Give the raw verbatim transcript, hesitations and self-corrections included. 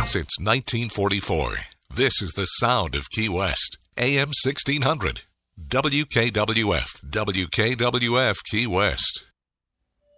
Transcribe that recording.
Since nineteen forty-four, this is the sound of Key West. A M sixteen hundred. W K W F, W K W F Key West.